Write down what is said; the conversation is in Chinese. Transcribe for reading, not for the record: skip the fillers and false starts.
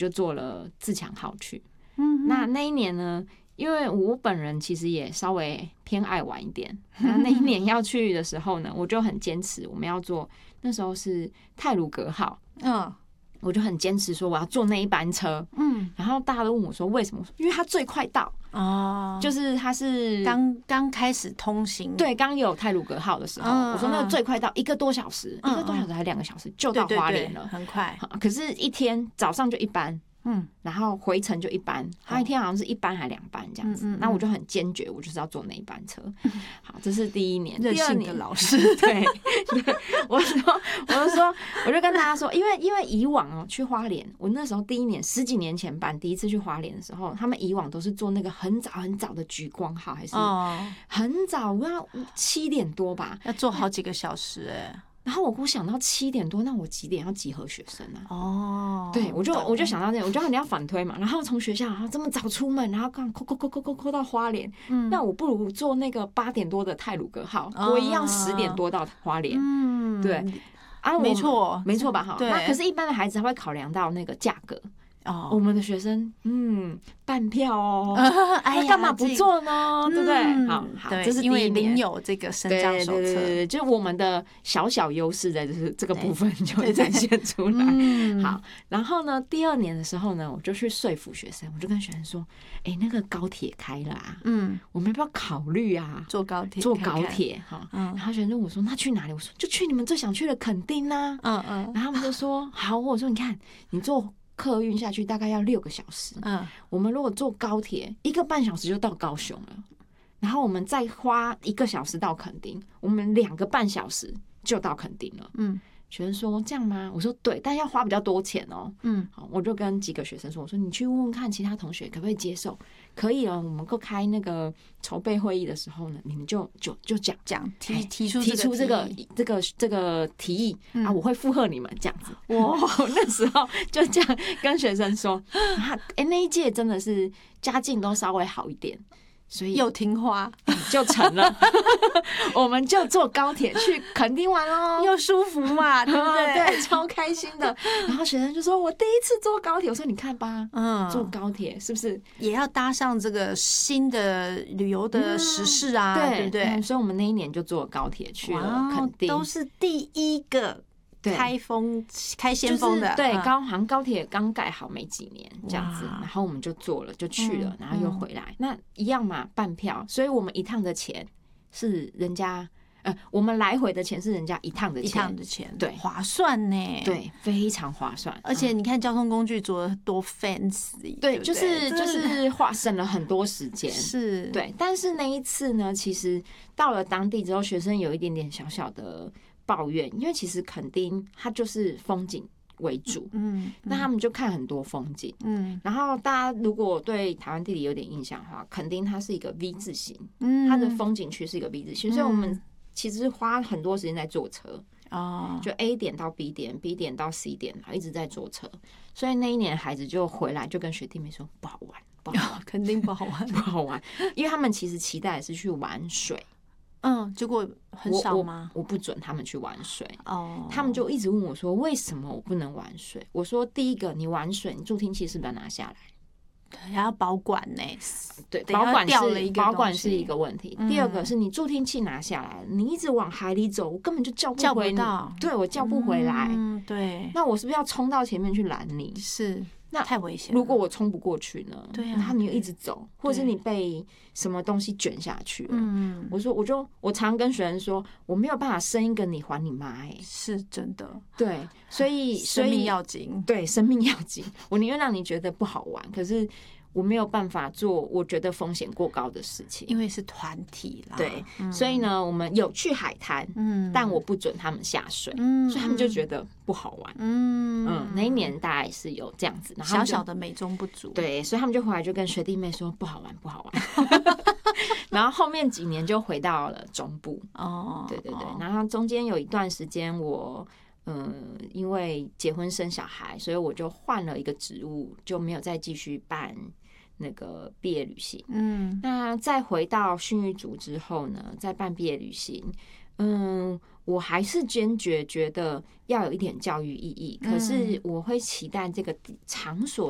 就坐了自强号去。那一年呢，因为我本人其实也稍微偏爱玩一点，那一年要去的时候呢，我就很坚持我们要坐，那时候是太鲁阁号，我就很坚持说我要坐那一班车，然后大家都问我说为什么，因为它最快到就是它是刚开始通行， 对，刚有太鲁阁号的时候，我说那个最快到1个多小时，1个多小时还2个小时就到花莲了， 对，很快。 可是一天早上就一班。然后回程就一班，他一天好像是1班还2班这样子。那我就很坚决，我就是要坐那一班车。好，这是第一年， 任性的老师。 对，我就跟大家说，因为以往去花莲，我那时候第一年10几年前办第一次去花莲的时候，他们以往都是坐那个很早很早的莒光号，还是很早，要7点多吧， 要坐好几个小时然后我想到7点多，那我几点要集合学生啊？对，我就想到这，我就你要反推嘛。然后从学校然后这么早出门，然后刚扣到花莲，那我不如坐那个8点多的太鲁阁号，我一样10点多到花莲。对啊，没错吧？哈，那可是一般的孩子他会考量到那个价格。我们的学生，半票哦，那干嘛不做呢？对不对？好，这是第一年， 因为领有这个身障手册， 对，就是我们的小优势在这个部分就会展现出来。好，然后呢，第2年的时候呢，我就去说服学生，我就跟学生说，那个高铁开了啊，我们要不要考虑啊？ 坐高铁哈。然后学生问我说，那去哪里？我说就去你们最想去的垦丁啊。然后他们就说好，我说你看你坐客运下去大概要6个小时，我们如果坐高铁1个半小时就到高雄了，然后我们再花1个小时到垦丁，我们2个半小时就到垦丁了。学生说这样吗？我说对，但要花比较多钱哦。好，我就跟几个学生说，我说你去问问看其他同学可不可以接受，可以了，我们够开那个筹备会议的时候呢，你们就讲提出这个提议啊，我会附和你们这样子。我那时候就这样跟学生说，那一届真的是家境都稍微好一点。所以又听话就成了，我们就坐高铁去垦丁玩咯， 又舒服嘛，对不对？ 对，超开心的。然后学生就说：“我第一次坐高铁。”我说：“你看吧，坐高铁是不是也要搭上这个新的旅游的时事啊？对不对？” 所以我们那一年就坐高铁去了垦丁， 都是第一个。开先锋的， 对，好像高铁刚盖好没几年这样子，然后我们就坐了，就去了，然后又回来，那一样嘛，半票，所以我们一趟的钱是人家，我们来回的钱是人家一趟的钱，对， 划算呢， 对，非常划算， 而且你看交通工具做的多 fancy， 对，就是省了很多时间， 是， 对，但是那一次呢，其实到了当地之后，学生有一点点小小的抱怨，因为其实垦丁它就是风景为主，那他们就看很多风景，然后大家如果对台湾地理有点印象的话，垦丁它是一个 V 字形，它的风景区是一个 V 字形，所以我们其实花很多时间在坐车，就 A 点到 B 点 ，B 点到 C 点，一直在坐车，所以那一年孩子就回来就跟学弟妹说不好玩， 肯定不好玩， 不好玩，因为他们其实期待的是去玩水。 结果很少吗？ 我不准他们去玩水，他们就一直问我说为什么我不能玩水？我说第一个，你玩水，你助听器是不是要拿下来？ 还要保管呢， 对，保管是一个问题。第二个是你助听器拿下来，你一直往海里走，我根本就叫不到，对，我叫不回来。 对， 那我是不是要冲到前面去拦你？ 是。那太危险了。 如果我冲不过去呢？ 对啊， 然后你又一直走，或者是你被什么东西卷下去了。我常跟学生说，我没有办法生一个你还你妈， 是真的。 对，所以生命要紧， 对，生命要紧。我宁愿让你觉得不好玩，可是我没有办法做我觉得风险过高的事情， 因为是团体啦。 对，所以呢，我们有去海滩，但我不准他们下水，所以他们就觉得不好玩。那一年大概是有这样子，然后小小的美中不足。 对，所以他们就回来就跟学弟妹说不好玩，不好玩。然后后面几年就回到了中部。对，然后中间有一段时间我。因为结婚生小孩，所以我就换了一个职务，就没有再继续办那个毕业旅行。那再回到训育组之后呢，再办毕业旅行，我还是坚决觉得要有一点教育意义，可是我会期待这个场所